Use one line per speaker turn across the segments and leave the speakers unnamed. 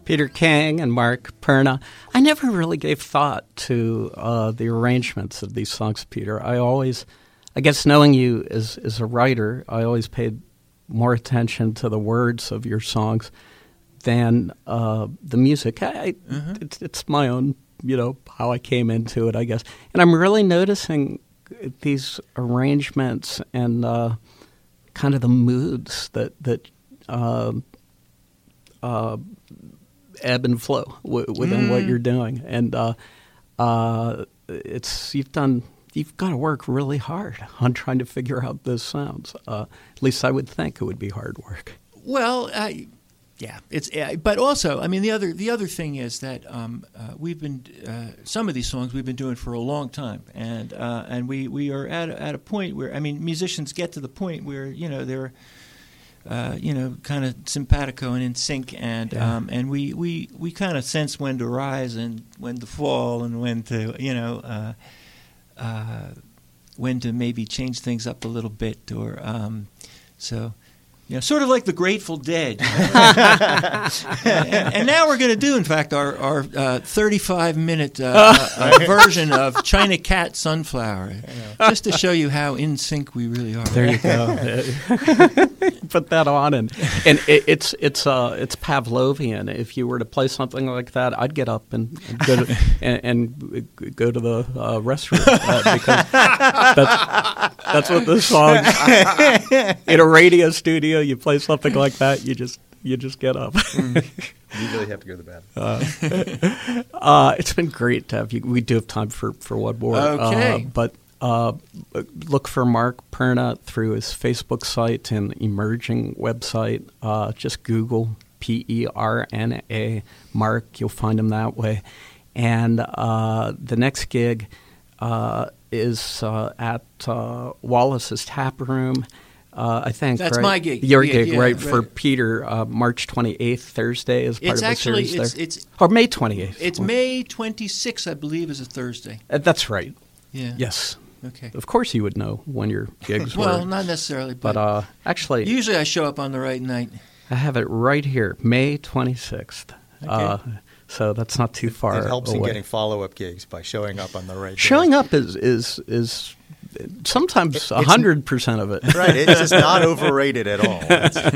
Peter King and Mark Perna. I never really gave thought to the arrangements of these songs, Peter. I guess knowing you as a writer, I always paid more attention to the words of your songs than the music. It's my own, how I came into it, I guess. And I'm really noticing these arrangements and kind of the moods that ebb and flow within what you're doing, and you've got to work really hard on trying to figure out those sounds. At least I would think it would be hard work.
Well, yeah, but also, I mean, the other thing is that we've been some of these songs we've been doing for a long time, and we are at a point where, I mean, musicians get to the point where they're kind of simpatico and in sync, and we kind of sense when to rise and when to fall, and when to when to maybe change things up a little bit, or so. Yeah, sort of like the Grateful Dead. and now we're going to do, in fact, our 35-minute version of China Cat Sunflower, just to show you how in sync we really are.
There you go. Put that on, and it's Pavlovian. If you were to play something like that, I'd get up and go to go to the restroom because that's what this song. In a radio studio, you play something like that, you just get up.
You really have to go to the bathroom.
It's been great to have you. We do have time for one more.
Okay.
But look for Mark Perna through his Facebook site and emerging website. Just Google Perna Mark. You'll find him that way. And the next gig is at Wallace's Tap Room. I think
that's
right?
my gig.
Your gig,
yeah,
right? For Peter, March 28th, Thursday, is part of the series there. Or May 28th.
It's May 26th, I believe, is a Thursday.
That's right.
Yeah.
Yes.
Okay.
Of course, you would know when your gigs were.
Well, not necessarily,
but actually,
usually I show up on the right night.
I have it right here, May 26th. Okay. So that's not too far.
It helps
away.
in getting follow-up gigs by showing up on the right.
Showing up is sometimes 100% of it.
Right. It's just not overrated at all.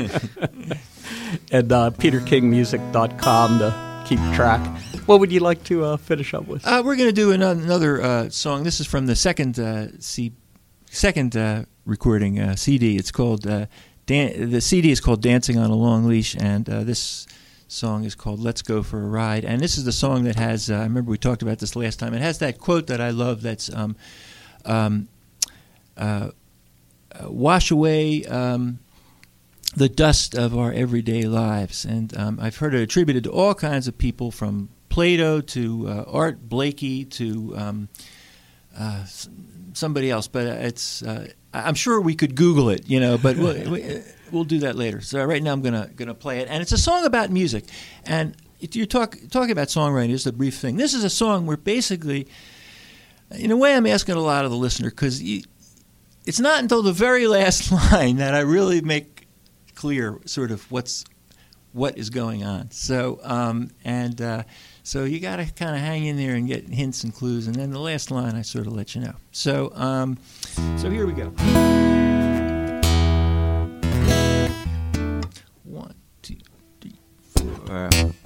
And PeterKingMusic.com to keep track. What would you like to finish up with?
We're going to do another song. This is from the second recording CD. It's called the CD is called "Dancing on a Long Leash," and this song is called "Let's Go for a Ride." And this is the song that has. I remember we talked about this last time. It has that quote that I love. That's wash away the dust of our everyday lives. And I've heard it attributed to all kinds of people, from Plato to Art Blakey to somebody else. But it's I'm sure we could Google it, but we'll do that later. So right now I'm gonna play it. And it's a song about music. And if you're talking about songwriting, just a brief thing. This is a song where basically, in a way, I'm asking a lot of the listener, because it's not until the very last line that I really make clear sort of what is going on. So so you got to kind of hang in there and get hints and clues, and then the last line I sort of let you know. So so here we go. 1, 2, 3, 4.